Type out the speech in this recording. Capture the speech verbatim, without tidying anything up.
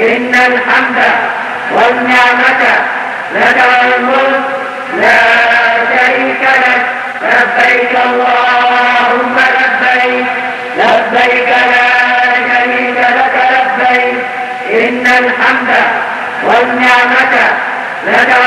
إن الحمد والنعمة لك والملك لا شريك لك. لبيك اللهم لبيك لبيك لا شريك لك لبيك. إن الحمد والنعمة لك